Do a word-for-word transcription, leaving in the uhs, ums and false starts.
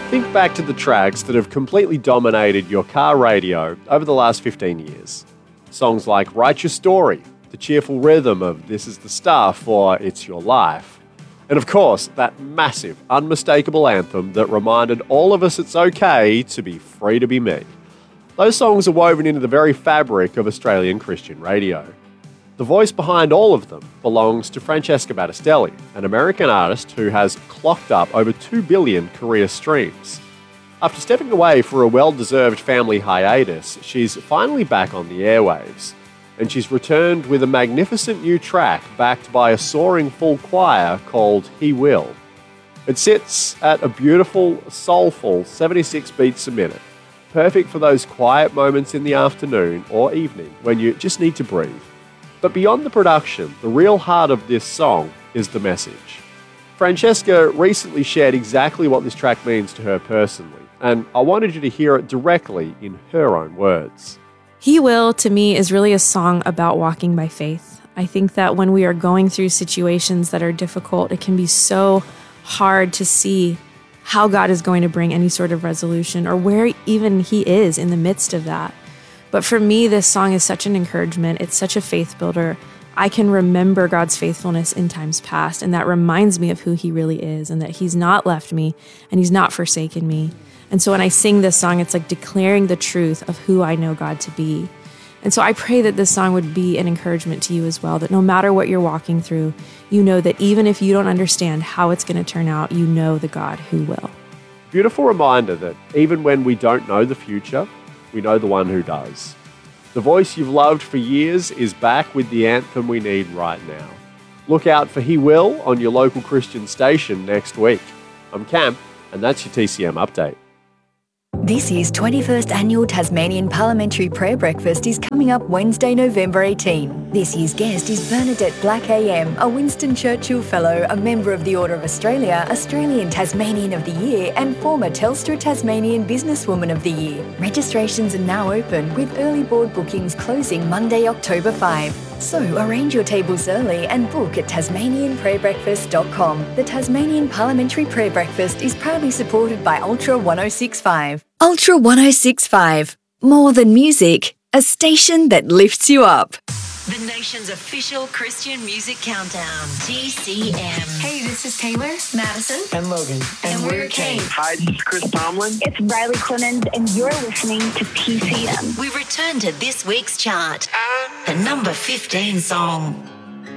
Think back to the tracks that have completely dominated your car radio over the last fifteen years. Songs like Write Your Story, the cheerful rhythm of This Is the Stuff or It's Your Life. And of course, that massive, unmistakable anthem that reminded all of us it's okay to be free to be me. Those songs are woven into the very fabric of Australian Christian radio. The voice behind all of them belongs to Francesca Battistelli, an American artist who has clocked up over two billion career streams. After stepping away for a well-deserved family hiatus, she's finally back on the airwaves. And she's returned with a magnificent new track backed by a soaring full choir called He Will. It sits at a beautiful, soulful seventy-six beats a minute, perfect for those quiet moments in the afternoon or evening when you just need to breathe. But beyond the production, the real heart of this song is the message. Francesca recently shared exactly what this track means to her personally, and I wanted you to hear it directly in her own words. He Will, to me, is really a song about walking by faith. I think that when we are going through situations that are difficult, it can be so hard to see how God is going to bring any sort of resolution or where even He is in the midst of that. But for me, this song is such an encouragement. It's such a faith builder. I can remember God's faithfulness in times past, and that reminds me of who He really is and that He's not left me and He's not forsaken me. And so when I sing this song, it's like declaring the truth of who I know God to be. And so I pray that this song would be an encouragement to you as well, that no matter what you're walking through, you know that even if you don't understand how it's going to turn out, you know the God who will. Beautiful reminder that even when we don't know the future, we know the one who does. The voice you've loved for years is back with the anthem we need right now. Look out for He Will on your local Christian station next week. I'm Cam, and that's your T C M update. This year's twenty-first Annual Tasmanian Parliamentary Prayer Breakfast is coming up Wednesday, November eighteenth. This year's guest is Bernadette Black A M, a Winston Churchill Fellow, a member of the Order of Australia, Australian Tasmanian of the Year and former Telstra Tasmanian Businesswoman of the Year. Registrations are now open, with early board bookings closing Monday, October fifth. So arrange your tables early and book at tasmanian prayer breakfast dot com. The Tasmanian Parliamentary Prayer Breakfast is proudly supported by Ultra one oh six point five. Ultra one oh six point five. More than music, a station that lifts you up. The nation's official Christian music countdown, T C M. Hey, this is Taylor, Madison, and Logan. And, and we're Kate. Hi, this is Chris Tomlin. It's Riley Clemens, and you're listening to T C M. We return to this week's chart, the number fifteen song.